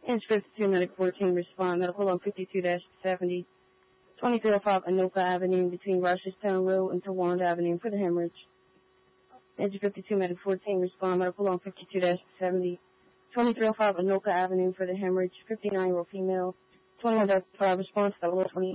Inch 52, medic 14, respond. Medical on 52-70. 2305 Anoka Avenue between Rochestone Road and Warren Avenue for the hemorrhage. Inch 52, medic 14, respond. Medical on 52-70. 2305 Anoka Avenue for the hemorrhage. 59-year-old female. 21-5 response, 20.